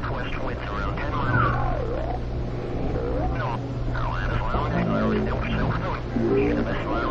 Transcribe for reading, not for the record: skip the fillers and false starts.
southwest winds around 10 miles. No, Carolina's loud, still, get the best